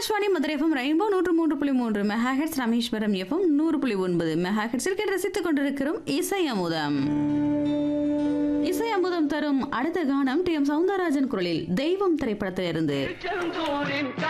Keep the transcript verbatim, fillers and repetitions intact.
Akashvani Madurai FM rainbow நூற்று மூன்று புள்ளி மூன்று மெகாஹெட்ஸ், ராமேஸ்வரம் எஃப்எம் நூறு புள்ளி ஒன்பது மெகாஹெட்ஸில் கேட்டு ரசித்துக் கொண்டிருக்கிறோம் இசை அமுதம். இசை அமுதம் தரும் அடுத்த கானம் டி எம் சவுந்தரராஜன் குரலில் தெய்வம் திரைப்படத்திலிருந்து.